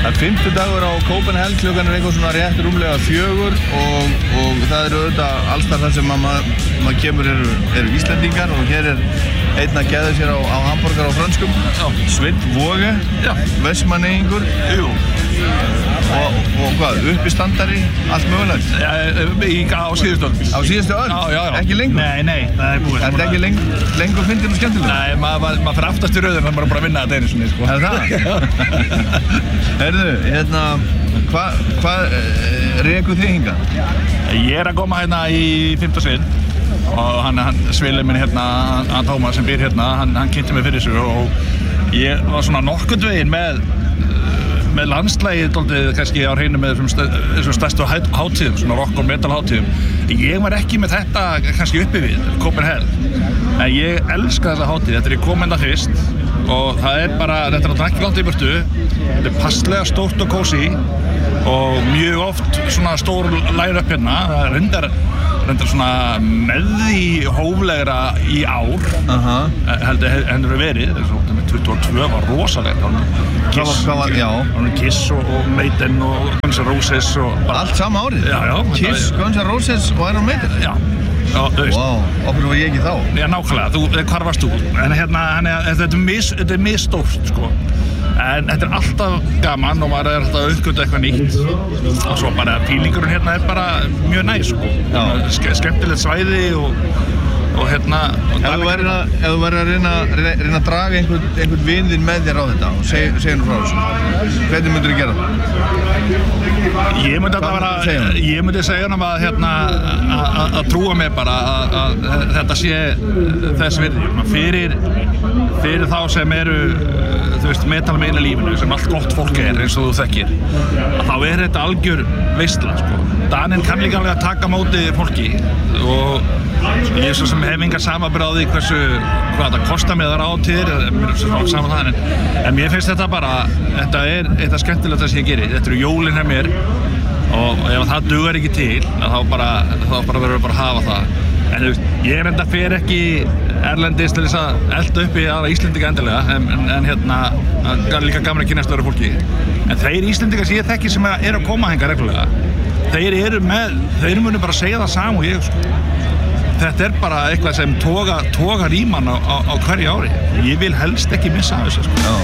Það 5. dagur á Copenhagen, klukkan eitthvað svona rétt rúmlega 4 og það auðvitað allstar þar sem maður kemur eru Íslendingar og hér einn að geða sér á hamborgar á frönskum. Sveinn Voge, Vestmannaeyingur. Og hvað, uppistandari, allt mögulegt? Á síðustu öll. Á síðustu öll? Já. Ekki lengur? Nei, það er búið. Það ekki lengur fyndin og skemmtilega? Nei, maður fyrir aftast í rauðin, maður bara að vinna þetta einu sinni, sko. Er það? Heyrðu, hvað rekur þið hingað? Ég að koma hérna í 5. svinn og hann svilið minn hérna, hann Tómas sem býr hérna, hann kynnti mig fyrir þessu og ég var svona nokkurn veginn með landslægið dálítið kannski á hreinu með þessum stærstu hátíðum, svona rock og metal hátíðum. Ég var ekki með þetta kannski uppi við, Copenhagen. En ég elska þessa hátíð, þetta ég kom enda fyrst og það bara, þetta náttúrulega ekki langt í burtu. Þetta passlega stórt og kósí og mjög oft svona stór line-up hérna. Það reyndar svona með því hóflegra í ár heldur verið. 22 var rosalega. Kiss og Maiden og Guns N' Roses og allt sama árið? Já. Kiss, Guns N' Roses og Iron Maiden? Já. Wow, okkur var ég ekki þá? Já, nákvæmlega, hvar varst þú? En hérna, þetta misstórt, sko. En þetta alltaf gaman og maður alltaf að uppgöta eitthvað nýtt og svo bara fílingurinn hérna bara mjög næs, sko. Skemmtilegt svæði og hérna... Ef þú væri að reyna að draga einhvern vin þinn með þér á þetta og segja nú frá þessu, hvernig myndir þú gera það? Ég myndi segja hann að trúa mig bara að þetta sé þess virði. Fyrir þá sem eru, metal meina lífinu, sem allt gott fólk eins og þú þekkir, þá þetta algjör veisla, sko. Daninn kann líka alveg að taka móti fólki og ég svo sem hef engar samanburð á því hvað þetta kostar mig þar átíðir, en mér finnst þetta bara, þetta eitt af skemmtilegt það sem ég geri. Þetta jólin hjá mér og ef það dugar ekki til, þá verður við bara að hafa það. En ég enda fer ekki erlendis til þess að elda upp í aðra Íslendinga endilega, en hérna líka gaman að kynnast öðru fólki. En þeir Íslendingar sem ég þekki sem að koma hingað reglulega, þeir munu bara segja það sama og ég, sko. Þetta bara eitthvað sem togar í mann á hverju ári. Ég vil helst ekki missa þessu, sko.